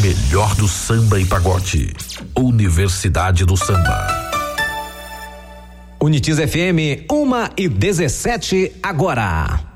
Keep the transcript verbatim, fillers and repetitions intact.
melhor do samba e pagode. Universidade do Samba. Unitiz F M, uma e dezessete agora.